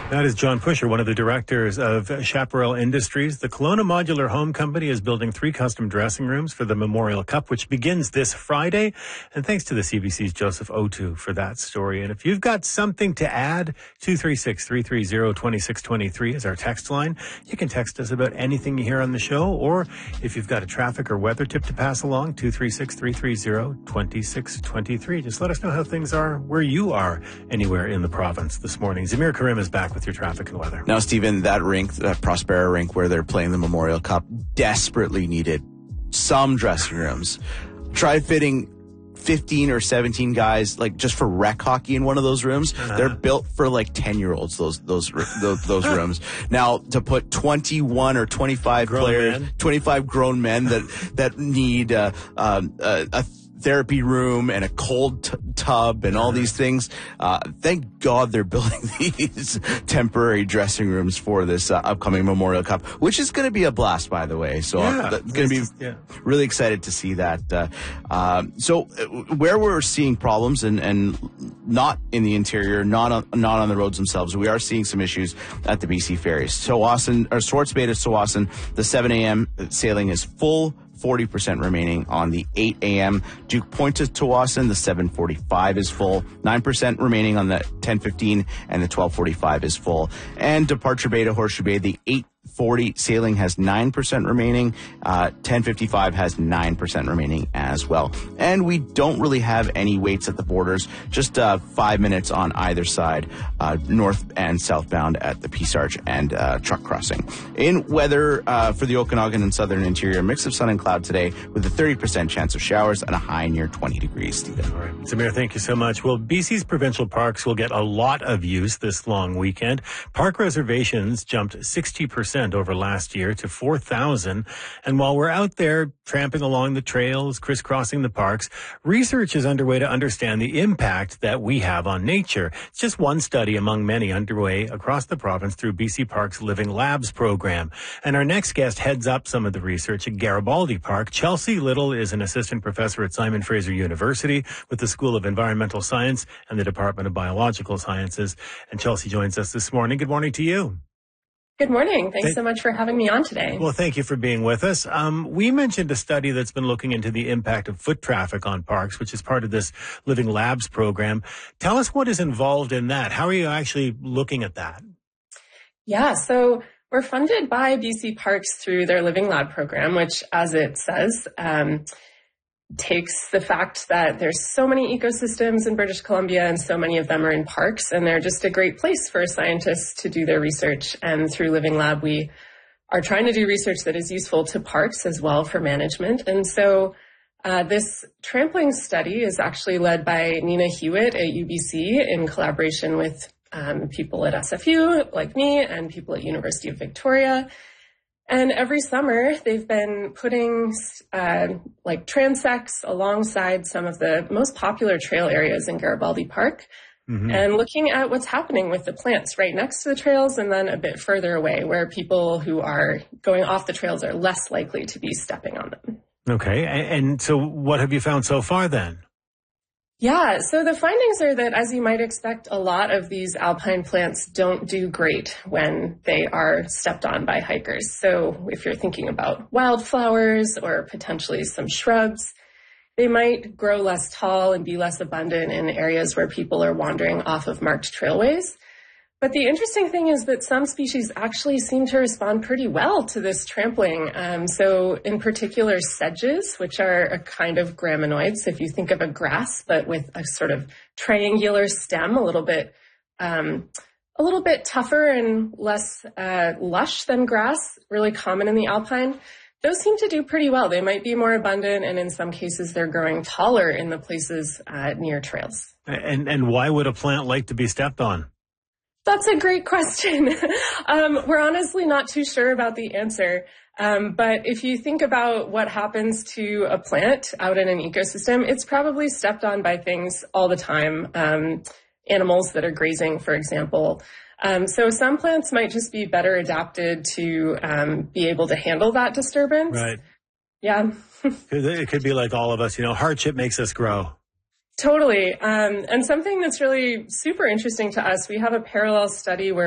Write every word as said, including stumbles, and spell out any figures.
That is John Pusher, one of the directors of Chaparral Industries. The Kelowna Modular Home Company is building three custom dressing rooms for the Memorial Cup, which begins this Friday. And thanks to the C B C's Joseph Otu for that story. And if you've got something to add, two three six, three three zero, two six two three is our text line. You can text us about anything you hear on the show, or if you've got a traffic or weather tip to pass along, two three six, three three zero, two six two three. Just let us know how things are where you are anywhere in the province this morning. Zamir Karim is back with your traffic and weather. Now, Stephen, that rink, that Prospera rink where they're playing the Memorial Cup, desperately needed some dressing rooms. Try fitting fifteen or seventeen guys, like just for rec hockey in one of those rooms. Uh-huh. They're built for like ten year olds, those, those, those, those rooms. Now, to put twenty-one or twenty-five grown players, men. twenty-five grown men that, that need, uh, um, uh, a therapy room and a cold t- tub and all these things. Uh, thank God they're building these temporary dressing rooms for this uh, upcoming Memorial Cup, which is going to be a blast, by the way. So yeah, I'm going to be yeah. really excited to see that. Uh, um, so uh, where we're seeing problems and, and not in the interior, not on, not on the roads themselves, we are seeing some issues at the B C ferries. Tsawwassen, or Swartz Bay to Tsawwassen, the seven a.m. sailing is full. forty percent remaining on the eight a.m. Duke Point to Tsawwassen, the seven forty-five is full. nine percent remaining on the ten fifteen, and the twelve forty-five is full. And Departure Bay to Horseshoe Bay, the eight forty sailing has nine percent remaining. Uh, ten fifty-five has nine percent remaining as well. And we don't really have any waits at the borders, just uh, five minutes on either side, uh, north and southbound at the Peace Arch and uh, truck crossing. In weather uh, for the Okanagan and southern interior, mix of sun and cloud today with a thirty percent chance of showers and a high near twenty degrees, Stephen. All right. Samir, thank you so much. Well, B C's provincial parks will get a lot of use this long weekend. Park reservations jumped sixty percent over last year to four thousand. And while we're out there tramping along the trails, crisscrossing the parks, research is underway to understand the impact that we have on nature. It's just one study among many underway across the province through B C Park's Living Labs program. And our next guest heads up some of the research at Garibaldi Park. Chelsea Little is an assistant professor at Simon Fraser University with the School of Environmental Science and the Department of Biological Sciences. And Chelsea joins us this morning. Good morning to you. Good morning. Thanks so much for having me on today. Well, thank you for being with us. Um, we mentioned a study that's been looking into the impact of foot traffic on parks, which is part of this Living Labs program. Tell us what is involved in that. How are you actually looking at that? Yeah, so we're funded by B C Parks through their Living Lab program, which, as it says, um, takes the fact that there's so many ecosystems in British Columbia and so many of them are in parks, and they're just a great place for scientists to do their research. And through Living Lab, we are trying to do research that is useful to parks as well for management. And so uh, this trampling study is actually led by Nina Hewitt at U B C in collaboration with um, people at S F U like me and people at University of Victoria. And every summer, they've been putting uh, like transects alongside some of the most popular trail areas in Garibaldi Park, mm-hmm. and looking at what's happening with the plants right next to the trails and then a bit further away where people who are going off the trails are less likely to be stepping on them. Okay. And so what have you found so far then? Yeah, so the findings are that, as you might expect, a lot of these alpine plants don't do great when they are stepped on by hikers. So if you're thinking about wildflowers or potentially some shrubs, they might grow less tall and be less abundant in areas where people are wandering off of marked trailways. But the interesting thing is that some species actually seem to respond pretty well to this trampling. Um, so in particular, sedges, which are a kind of graminoid. So if you think of a grass, but with a sort of triangular stem, a little bit, um, a little bit tougher and less uh, lush than grass, really common in the alpine. Those seem to do pretty well. They might be more abundant, and in some cases, they're growing taller in the places uh, near trails. And and why would a plant like to be stepped on? That's a great question. um, we're honestly not too sure about the answer. Um, but if you think about what happens to a plant out in an ecosystem, it's probably stepped on by things all the time. Um, animals that are grazing, for example. Um, so some plants might just be better adapted to um, be able to handle that disturbance. Right. Yeah. It could be like all of us, you know, hardship makes us grow. Totally. Um, and something that's really super interesting to us, we have a parallel study where